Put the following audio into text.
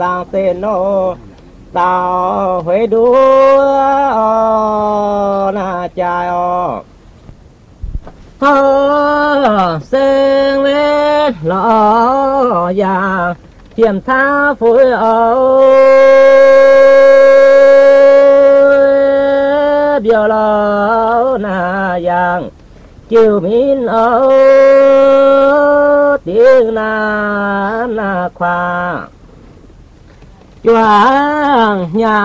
tao tên nó tao huế đua na chai o sen lên lọ già tiềm tha phối biểu lọ na giang chiều min tiếng na khoa choàng nhà